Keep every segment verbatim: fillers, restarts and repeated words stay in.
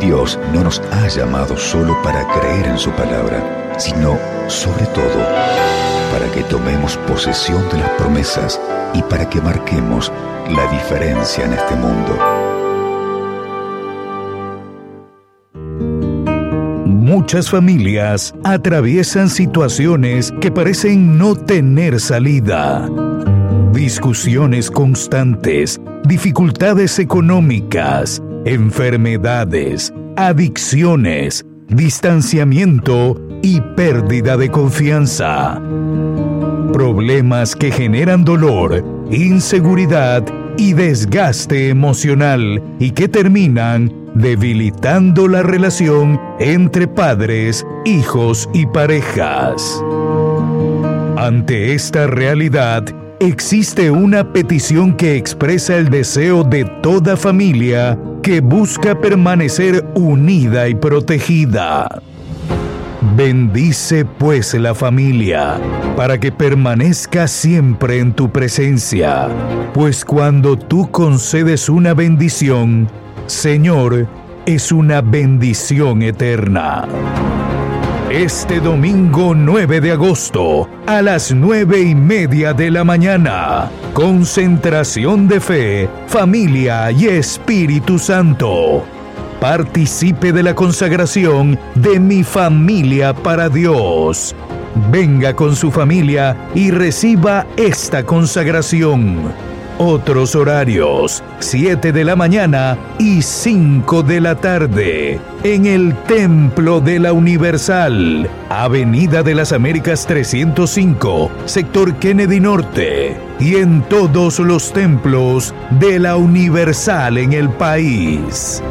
Dios no nos ha llamado solo para creer en su palabra, sino, sobre todo, para que tomemos posesión de las promesas y para que marquemos la diferencia en este mundo. Muchas familias atraviesan situaciones que parecen no tener salida. Discusiones constantes, dificultades económicas, enfermedades, adicciones, distanciamiento y pérdida de confianza. Problemas que generan dolor, inseguridad y desgaste emocional y que terminan debilitando la relación entre padres, hijos y parejas. Ante esta realidad, existe una petición que expresa el deseo de toda familia que busca permanecer unida y protegida. Bendice pues la familia, para que permanezca siempre en tu presencia, pues cuando tú concedes una bendición, Señor, es una bendición eterna. Este domingo nueve de agosto, a las nueve y media de la mañana, concentración de fe, familia y Espíritu Santo. Participe de la consagración de Mi Familia para Dios. Venga con su familia y reciba esta consagración. Otros horarios, siete de la mañana y cinco de la tarde, en el Templo de la Universal, Avenida de las Américas trescientos cinco, sector Kennedy Norte, y en todos los templos de la Universal en el país.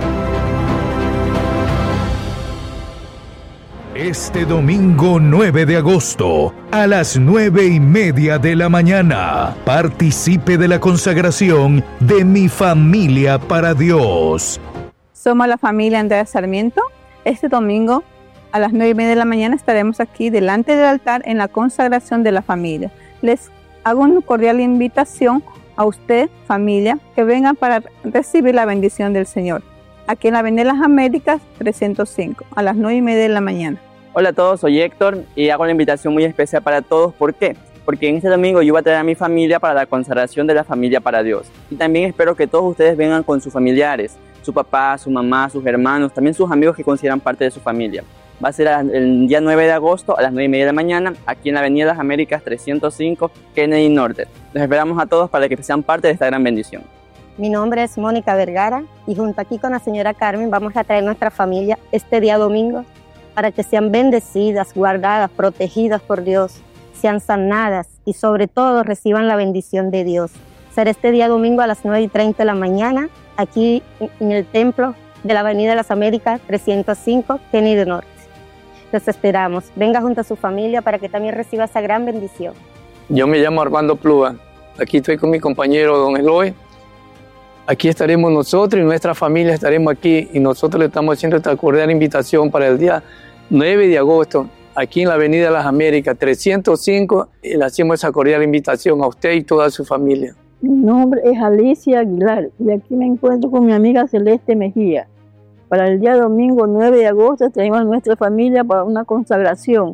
Este domingo nueve de agosto, a las nueve y media de la mañana, participe de la consagración de Mi Familia para Dios. Somos la familia Andrea Sarmiento. Este domingo, a las nueve y media de la mañana, estaremos aquí delante del altar en la consagración de la familia. Les hago una cordial invitación a usted, familia, que vengan para recibir la bendición del Señor. Aquí en la Avenida de las Américas trescientos cinco, a las nueve y media de la mañana. Hola a todos, soy Héctor y hago una invitación muy especial para todos. ¿Por qué? Porque en este domingo yo voy a traer a mi familia para la consagración de la familia para Dios. Y también espero que todos ustedes vengan con sus familiares, su papá, su mamá, sus hermanos, también sus amigos que consideran parte de su familia. Va a ser el día nueve de agosto a las nueve y media de la mañana, aquí en la Avenida de las Américas trescientos cinco, Kennedy Norte. Los esperamos a todos para que sean parte de esta gran bendición. Mi nombre es Mónica Vergara y junto aquí con la señora Carmen vamos a traer nuestra familia este día domingo para que sean bendecidas, guardadas, protegidas por Dios, sean sanadas y sobre todo reciban la bendición de Dios. Será este día domingo a las nueve y treinta de la mañana, aquí en el Templo de la Avenida de las Américas trescientos cinco, Kennedy Norte. Los esperamos. Venga junto a su familia para que también reciba esa gran bendición. Yo me llamo Armando Plúa. Aquí estoy con mi compañero don Eloy. Aquí estaremos nosotros y nuestra familia estaremos aquí y nosotros le estamos haciendo esta cordial invitación para el día nueve de agosto, aquí en la Avenida de las Américas trescientos cinco, y le hacemos esa cordial invitación a usted y toda su familia. Mi nombre es Alicia Aguilar y aquí me encuentro con mi amiga Celeste Mejía. Para el día domingo nueve de agosto tenemos a nuestra familia para una consagración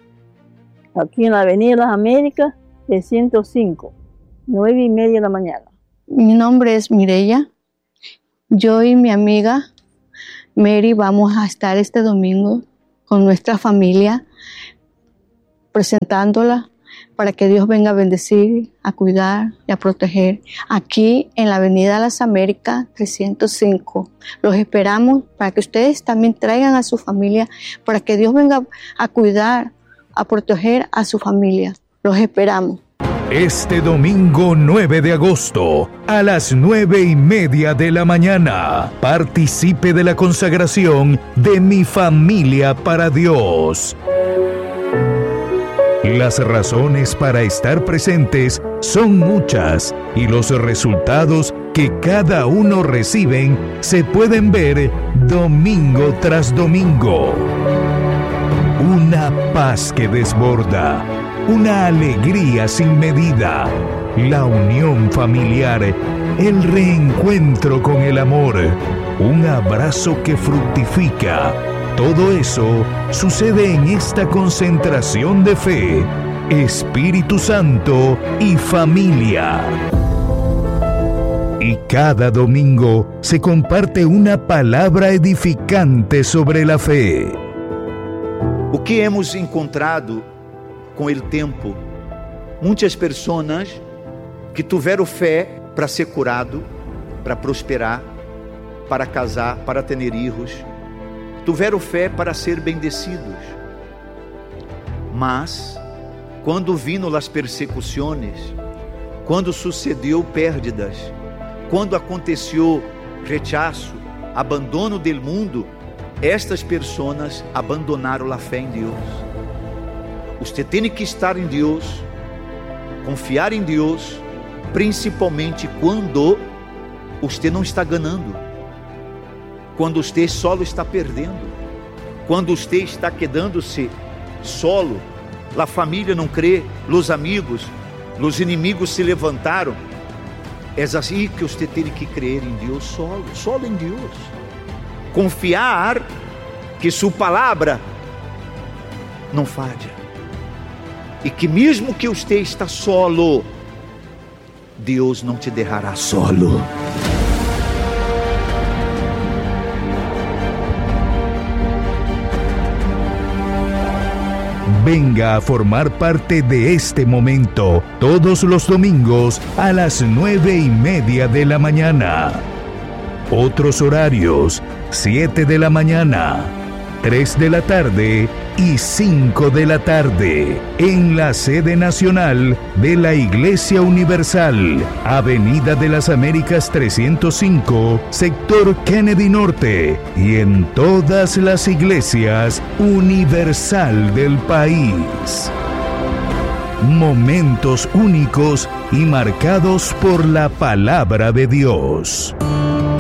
aquí en la Avenida de las Américas trescientos cinco, nueve y media de la mañana. Mi nombre es Mireya. Yo y mi amiga Mary vamos a estar este domingo con nuestra familia presentándola para que Dios venga a bendecir, a cuidar y a proteger aquí en la Avenida de las Américas trescientos cinco. Los esperamos para que ustedes también traigan a su familia, para que Dios venga a cuidar, a proteger a su familia. Los esperamos. Este domingo nueve de agosto, a las nueve y media de la mañana, participe de la consagración de Mi Familia para Dios. Las razones para estar presentes son muchas y los resultados que cada uno reciben se pueden ver domingo tras domingo. Una paz que desborda, una alegría sin medida, la unión familiar, el reencuentro con el amor, un abrazo que fructifica. Todo eso sucede en esta concentración de fe, Espíritu Santo y familia. Y cada domingo se comparte una palabra edificante sobre la fe. O que hemos encontrado com o tempo? Muitas pessoas que tiveram fé para ser curado, para prosperar, para casar, para ter filhos, tiveram fé para ser bendecidos. Mas, quando vino as persecuções, quando sucedeu pérdidas, quando aconteceu rechaço, abandono do mundo, estas pessoas abandonaram a fé em Deus. Você tem que estar em Deus, confiar em Deus, principalmente quando você não está ganhando, quando você solo está perdendo, quando você está quedando-se solo, a família não crê, os amigos, os inimigos se levantaram. É assim que você tem que crer em Deus solo, solo em Deus. Confiar que sua palavra não falha. E que mesmo que você está solo, Deus não te deixará solo. Venga a formar parte de este momento todos los domingos a las nueve y media de la mañana. Otros horarios: siete de la mañana, tres de la tarde y cinco de la tarde, en la sede nacional de la Iglesia Universal, Avenida de las Américas trescientos cinco, sector Kennedy Norte, y en todas las iglesias universal del país. Momentos únicos y marcados por la palabra de Dios.